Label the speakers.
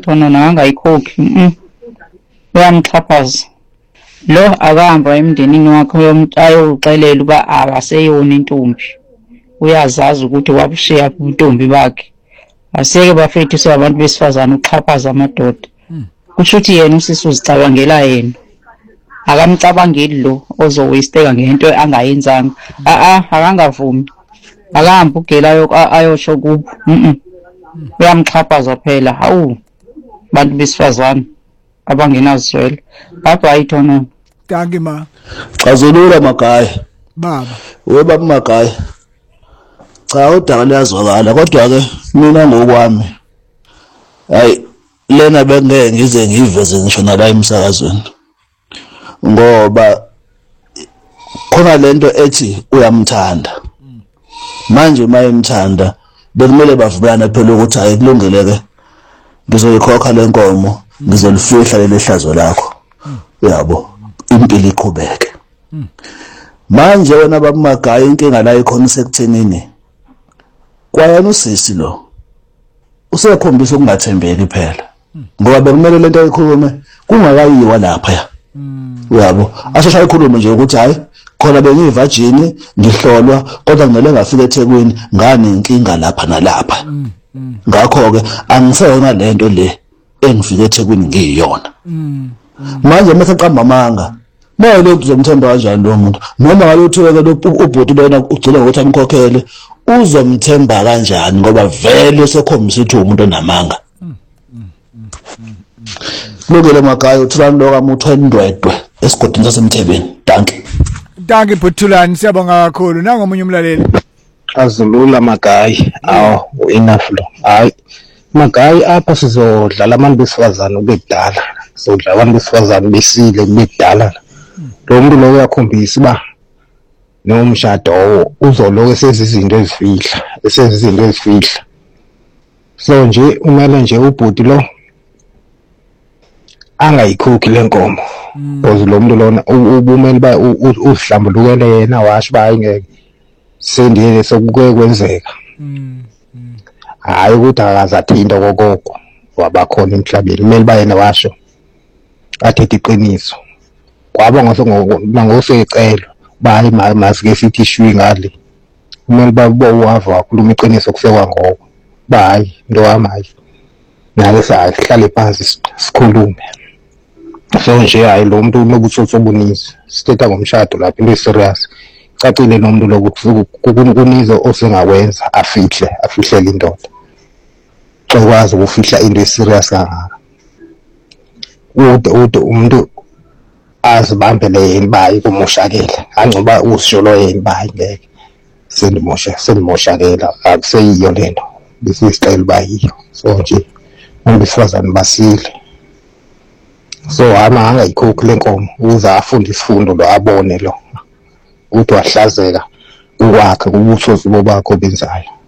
Speaker 1: ayithona angayikhokhi uyamxhaphaza lo akahamba emndenini wakhe ayoxelela uba akaseyona intombi uyazazi ukuthi wabushiya ubuntombi bakhe aseke bafethiswa abantu besifazane uxhaphaza amadoda kusho ukuthi yena usisi uzicabangela yena akamcabangeli lo ozowasteka ngento angayenzanga akangavumi akahamba ugela ayosho kubo uyamxhaphaza phela hawu bantu besifazane abangenazwelo lapho ayithona
Speaker 2: Danke ma
Speaker 3: Xazulula Magaya
Speaker 2: baba
Speaker 3: weba Magaya cha udaba liyazwakala kodwa ke mina ngokwami hayi lena bengeke ngize ngiveze ngisho nala emsakazweni ngoba khona lento ethi uyamthanda manje mayemthanda bekumele bavumelana phela ukuthi ayikulungeleke ngizoyikhokha lenkomo ngizolifihla lehlazo lakho yabo impilo iqhubeke manje wena babamagaya inkinga la ikhona sekuthenini kwayena usisi lo usekhombisa ukungathembeki phela ngoba bekumele lento ayikhulume kungakayiwa lapha yabo ashesha ayikhulume nje ukuthi hayi khona bengivajini ngihlolwa kodwa ngale ngafika eThekwini ngane inkinga lapha nalapha ngakho ke angiseyona lento le engifike eThekwini ngiyiyona manje mase qamba amanga maye lokhu uzomthemba kanjani lo muntu noma ngalothweke lo ubhuti lona ugcina ukuthi amkhokhele uzomthemba kanjani ngoba vele sekhombisa ukuthi umuntu onamanga lokele Magaya uthulani lo kaMuthwendwedwe esigodini sasemthebeni
Speaker 2: Danke Bhuthulani siyabonga kakhulu nangomunye umlaleli
Speaker 4: Azulula Magaya awu enough lo hayi Magaya apha sizodlala abantu besifazane ubedala sizodlala abantu besifazane besile ubedala lo muntu lo uyakhombisa ba nomshado uzoloke sezizinto ezifihla so nje umele nje ubhuti lo angayikhokhi lenkomo because lo muntu lona ubumeli ba uzihlambulukele yena washo ba ingeke sendiyele sokuke kwenzeka hayi ukuthi akazathinta kokoko wabakhona emhlabeni kumele ba yena washo athethe iqiniso kwaba ngosecelo bayi masike sithi shwi ngale kumele babowava wakhuluma iqiniso kusekwa ngoko bayi into wamayi nake sahlale phansi sikhulume so nje hayi lo muntu unobutsotsi obunizi sithetha ngomshado lapha into serious cacile nomuntu lokuthi kunizo osengakwenza afihle indoda ukwazi ukufihla into serious kangaka umuntu azibambele yini bayi kumoshakela angcoba usisholo yini bayi ngeke sendimoshakela akuseyiyo lento bese isicelo bayiyo so nje besifazane basile so angayikhokhi lenkomo uza afunde isifundo lo abone lo ukuthi wahlazeka ukwakhe kubuthozi bobakho benzayo